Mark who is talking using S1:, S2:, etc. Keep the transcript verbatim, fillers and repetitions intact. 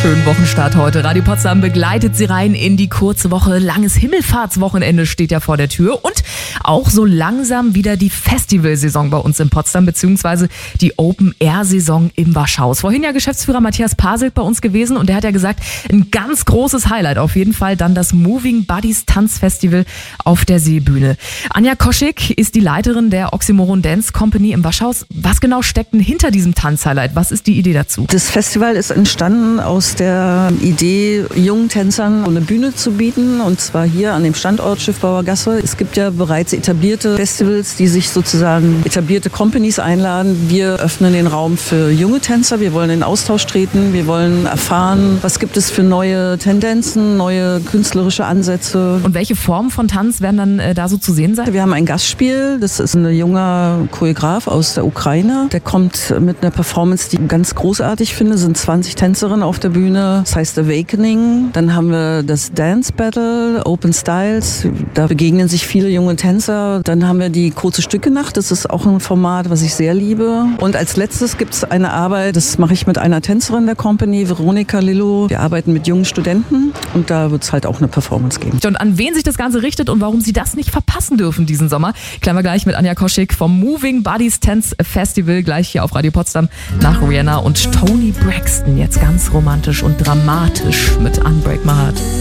S1: schönen Wochenstart heute. Radio Potsdam begleitet Sie rein in die kurze Woche. Langes Himmelfahrtswochenende steht ja vor der Tür und auch so langsam wieder die Festivalsaison bei uns in Potsdam, beziehungsweise die Open-Air-Saison im Waschhaus. Vorhin ja Geschäftsführer Matthias Paselt bei uns gewesen und der hat ja gesagt, ein ganz großes Highlight auf jeden Fall dann das Moving Buddies Tanzfestival auf der Seebühne. Anja Koschik ist die Leiterin der Oxymoron Dance Company im Waschhaus. Was genau steckt denn hinter diesem Tanzhighlight? Was ist die Idee dazu?
S2: Das Festival ist entstanden aus der Idee, jungen Tänzern eine Bühne zu bieten, und zwar hier an dem Standort Schiffbauer Gasse. Es gibt ja bereits etablierte Festivals, die sich sozusagen etablierte Companies einladen. Wir öffnen den Raum für junge Tänzer. Wir wollen in Austausch treten. Wir wollen erfahren, was gibt es für neue Tendenzen, neue künstlerische Ansätze.
S1: Und welche Formen von Tanz werden dann äh, da so zu sehen sein?
S2: Wir haben ein Gastspiel. Das ist ein junger Choreograf aus der Ukraine. Der kommt mit einer Performance, die ich ganz großartig finde. Es sind zwanzig Tänzerinnen auf der Bühne. Das heißt Awakening. Dann haben wir das Dance Battle, Open Styles. Da begegnen sich viele junge Tänzer. Dann haben wir die kurze Stücke-Nacht. Das ist auch ein Format, was ich sehr liebe. Und als letztes gibt es eine Arbeit, das mache ich mit einer Tänzerin der Company, Veronika Lillo. Wir arbeiten mit jungen Studenten und da wird es halt auch eine Performance geben.
S1: Und an wen sich das Ganze richtet und warum Sie das nicht verpassen dürfen diesen Sommer, klären wir gleich mit Anja Koschik vom Moving Buddies Dance Festival, gleich hier auf Radio Potsdam nach Rihanna und Toni Braxton. Jetzt ganz romantisch und dramatisch mit Unbreak My Heart.